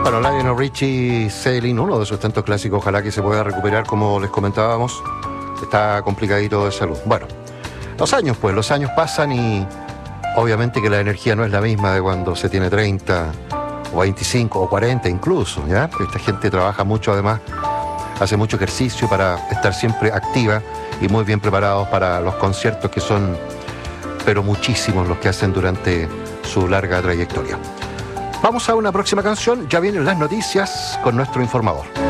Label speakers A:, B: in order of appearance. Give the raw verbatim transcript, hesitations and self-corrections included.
A: Bueno, Lionel Richie, Sailing, uno de sus tantos clásicos, ojalá que se pueda recuperar, como les comentábamos, está complicadito de salud. Bueno, los años pues, los años pasan y obviamente que la energía no es la misma de cuando se tiene treinta, o veinticinco, o cuarenta incluso, ¿ya? Esta gente trabaja mucho, además, hace mucho ejercicio para estar siempre activa y muy bien preparados para los conciertos que son, pero muchísimos los que hacen durante su larga trayectoria. Vamos a una próxima canción, ya vienen las noticias con nuestro informador.